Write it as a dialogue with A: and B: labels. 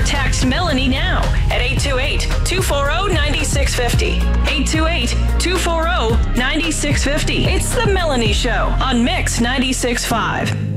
A: text Melanie now at 828-240-9650. 828-240-9650. It's The Melanie Show on Mix 96.5.